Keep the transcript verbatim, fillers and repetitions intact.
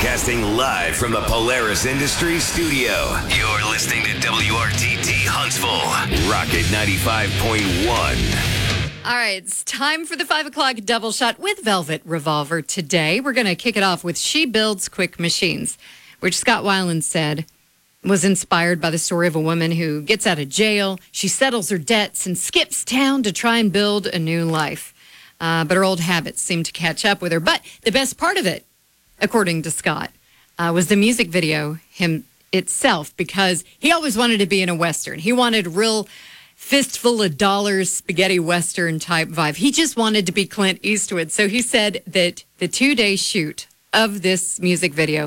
Broadcasting live from the Polaris Industries studio. You're listening to W R T T Huntsville. Rocket ninety-five point one. All right, it's time for the five o'clock double shot with Velvet Revolver today. We're going to kick it off with She Builds Quick Machines, which Scott Weiland said was inspired by the story of a woman who gets out of jail. She settles her debts and skips town to try and build a new life. Uh, but her old habits seem to catch up with her. But the best part of it, according to Scott, uh, was the music video him itself, because he always wanted to be in a Western. He wanted real fistful of dollars, spaghetti Western type vibe. He just wanted to be Clint Eastwood. So he said that the two-day shoot of this music video